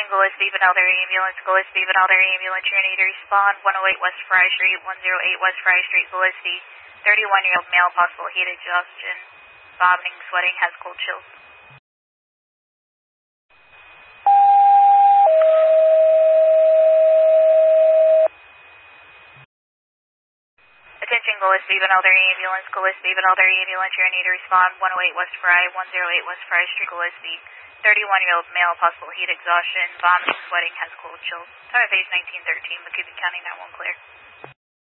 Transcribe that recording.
Attention Gillespie, Elder Ambulance, Gillespie, Elder Ambulance, you're need to respond 108 West Fry Street, 108 West Fry Street, Gillespie. 31-year-old male, possible heat exhaustion, vomiting, sweating, has cold chills. Attention Gillespie, Elder Ambulance, Gillespie, Elder Ambulance, you're need to respond 108 West Fry, 108 West Fry Street, Gillespie. 31-year-old male, possible heat exhaustion, vomiting, sweating, has cold chills. Time of phase 1913, McCubbin County, 9-1 clear.